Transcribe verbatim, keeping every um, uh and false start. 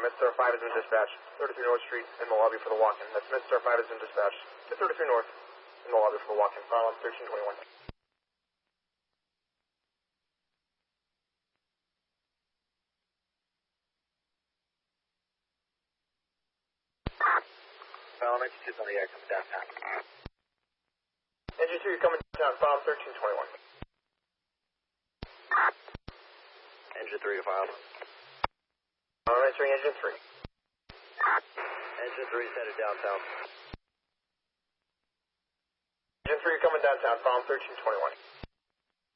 MedStar five is in dispatch. thirty-three North Street in the lobby for the walk-in. That's MedStar five is in dispatch. To thirty-three North in the lobby for the walk-in. File on thirteen twenty-one. File ninety-two on the air coming downtown. Engine two, you're coming downtown. File thirteen twenty-one. Engine three to file. I'm entering engine three. Engine three is headed downtown. Engine three, you're coming downtown. File thirteen twenty-one.